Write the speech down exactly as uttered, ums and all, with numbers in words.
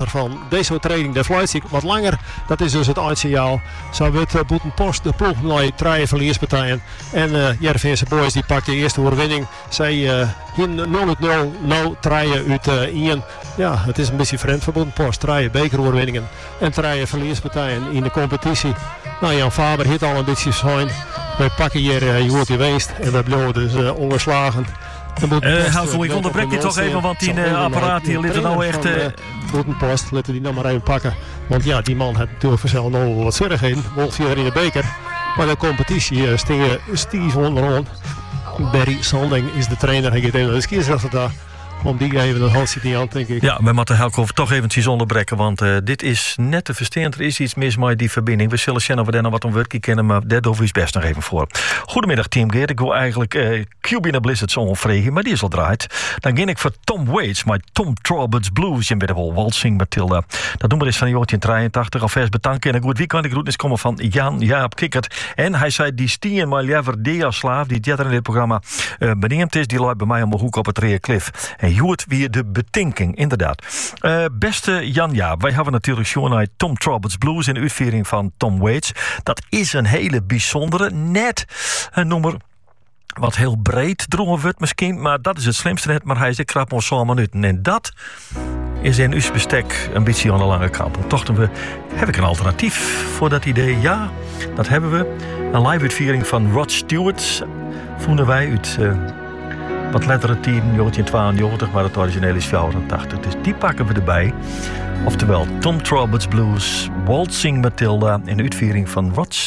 van deze training de fluit wat langer. Dat is dus het eindsignaal. Zo wordt uh, Boetenpost de ploeg naar drie verlierspartijen. En uh, Jerveense boys die pakken de eerste overwinning. Zij uh, in nul nul nou draaien uit uh, één. Ja, het is een beetje vreemd voor Boetenpost. Drie bekeroverwinningen en drie verlierspartijen in de competitie. Nou, Jan Faber heeft al een beetje zijn. Wij pakken hier uh, Joert geweest en we blijven dus uh, ongeslagen. Uh, Helco, ik onderbrek je toch even, want die uh, apparaat hier ligt er nou echt... Uh... Boetenpost, laten we die nou maar even pakken. Want ja, die man heeft natuurlijk vanzelf nog wat zorgen. Wolf hier in de beker. Maar de competitie uh, stingen stief onderaan. Barry Sanding is de trainer. Hij gaat even naar de scheidsrechter daar. Om die even een hand die aan, denk ik. Ja, we moeten Helco toch eventjes onderbreken, want uh, dit is net te verstaan. Er is iets mis met die verbinding. We zullen zien of we daar nog wat om werk kennen, maar daar doen we iets best nog even voor. Goedemiddag, Team Geert. Ik wil eigenlijk uh, Cubina Blizzard zo vregen, maar die is al draait. Dan ging ik voor Tom Waits, met Tom Trolbert's Blues. Je bent wel waltzing, Mathilda. Dat doen we eens van negentien drieëntachtig. Alvast bedanken en een goed weekend. De groetnis komen van Jan-Jaap Kikkert. En hij zei, die stien maar liever Dia-slaaf, die jetter in dit programma uh, benieuwd is, die loopt bij mij om mijn hoek op het Reeklif. En Joert weer de betinking, inderdaad. Uh, beste Jan-Jaap, wij hebben natuurlijk Sean Tom Trolbert's Blues in de uitvoering van Tom Waits. Dat is een hele bijzondere, net een nummer wat heel breed drongen wordt misschien, maar dat is het slimste net, maar hij is ik krap ons zo'n minuten. En dat is in uw bestek een beetje aan de lange kant. En toch we, heb ik een alternatief voor dat idee? Ja, dat hebben we. Een live uitvoering van Rod Stewart vonden wij uit uh, wat letteren tien, negentien tweeënnegentig, maar het origineel is vierentachtig. Dus die pakken we erbij. Oftewel Tom Trolbert's Blues, Waltzing Mathilda in de uitvoering van Rod